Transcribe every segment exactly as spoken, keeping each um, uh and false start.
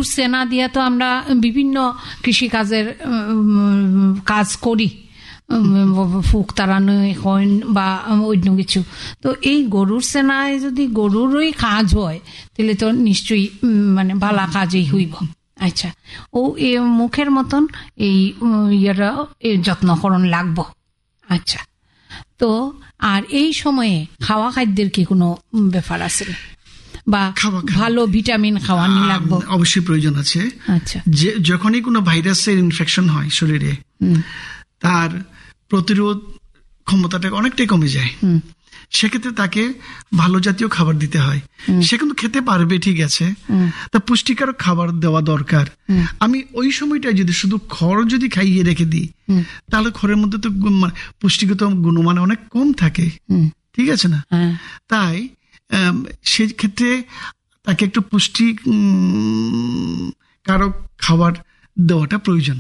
গরুর সেনা দিয়ে তো আমরা বিভিন্ন কৃষিকাজের কাজ করি, ফুক তাড়ানো হয় বা অন্য কিছু। তো এই গরুর সেনায় যদি গরুরই কাজ হয় তাহলে তো নিশ্চয়ই মানে ভালো কাজই হইব। আচ্ছা, ও এ মুখের মতন এই ইয়েরা যত্নকরণ লাগবো। আচ্ছা, তো আর এই সময়ে খাওয়া খাদ্যের কি কোনো ব্যাপার আছে বা ভালো ভিটামিন খাওয়া নি লাগবো? অবশ্যই প্রয়োজন আছে। আচ্ছা, যে যখনই কোনো ভাইরাসের ইনফেকশন হয় শরীরে, তার প্রতিরোধ ক্ষমতাটা অনেকটাই কমে যায়। সেক্ষেত্রে তাকে ভালো জাতীয় খাবার দিতে হয়। সে কিন্তু খেতে পারবে, ঠিক আছে, তা পুষ্টিকর খাবার দেওয়া দরকার। আমি ওই সময়টা যদি শুধু খড় যদি খাইয়ে রেখে দিই, তাহলে খড়ের মধ্যে তো পুষ্টিগত গুণমান অনেক কম থাকে, ঠিক আছে না? তাই সেই ক্ষেত্রে তাকে একটু পুষ্টি কারক খাবার দেওয়াটা প্রয়োজন।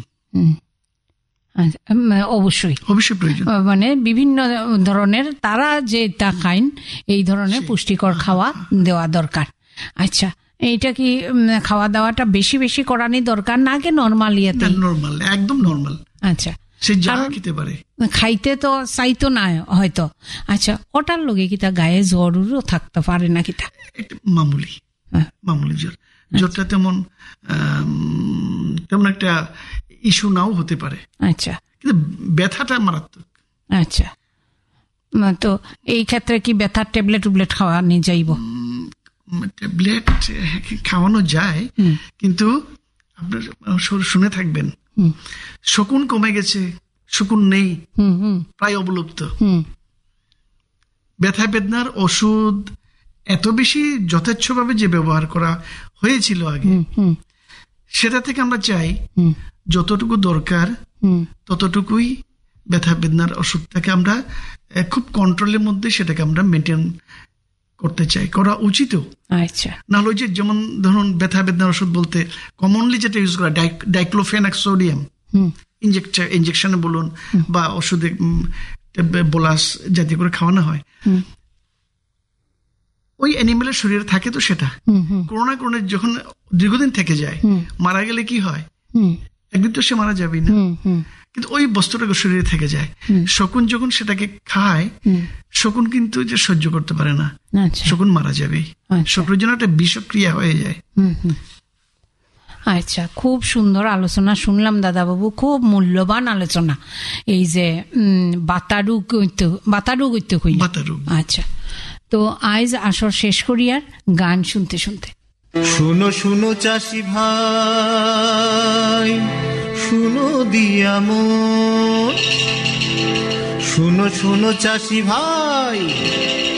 অবশ্যই অবশ্যই প্রয়োজন, মানে বিভিন্ন ধরনের তারা যেটা খাইন এই ধরনের পুষ্টিকর খাওয়া দেওয়া দরকার। আচ্ছা, এইটা কি খাওয়া দাওয়াটা বেশি বেশি করানি দরকার না আগে নরমাল ইয়েতে? নরমাল, একদম নরমাল। আচ্ছা, সে যা খেতে পারে, খাইতে তো চাইতো না হয়তো। আচ্ছা, ওটার লগে কিতা গায়ে জ্বরও থাকতে পারে না কিতা? মামুলি মামুলি জ্বর, জ্বরটা তেমন তেমন একটা ইস্যু নাও হতে পারে। আচ্ছা, কিন্তু ব্যথাটা মারাত্মক। আচ্ছা, তো এই ক্ষেত্রে কি ব্যথার ট্যাবলেট টুবলেট খাওয়া নিয়ে যাইব? ট্যাবলেট খাওয়ানো যায়, কিন্তু আপনার শুনে থাকবেন শকুন কমে গেছে, শকুন নেই, প্রায় অবলুপ্ত। ব্যথা বেদনার ওষুধ এত বেশি যথেচ্ছভাবে যে ব্যবহার করা হয়েছিল আগে, সেটা থেকে আমরা চাই যতটুকু দরকার ততটুকুই ব্যথা বেদনার ওষুধটাকে আমরা খুব কন্ট্রোলের মধ্যে সেটাকে আমরা মেনটেন করতে চাই, করা উচিত। আচ্ছা, নাহলে যে যেমন ধরুন ব্যথা বেদনার ওষুধ বলতে কমনলি যেটা ইউজ করা ডাইক্লোফেনাক সোডিয়াম ইনজেকশন ইনজেকশনে বলুন বা ওষুধে বোলাস জাতীয় করে খাওয়ানো হয়, ওই অ্যানিমেলের শরীরে থাকে, তো সেটা কোনো না কোনো যখন দীর্ঘদিন থেকে যায়, মারা গেলে কি হয়, একদিন তো সে মারা যাবেই না, কিন্তু ওই বস্তুটা শরীরে থেকে যায়। শকুন যখন সেটাকে খায়, শকুন কিন্তু যে সহ্য করতে পারে না, শকুন মারা যাবে, শকুনের জন্য একটা বিষক্রিয়া হয়ে যায়। আচ্ছা, খুব সুন্দর আলোচনা শুনলাম দাদাবাবু, খুব মূল্যবান আলোচনা। এই যে বাতারু বাতারু গইতে কই বাতারু। আচ্ছা, তো আজ আসর শেষ করি আর গান শুনতে শুনতে। শুনো শুনো চাষি ভাই, শুনো দিয়া মন, শুনো শুনো চাষি ভাই,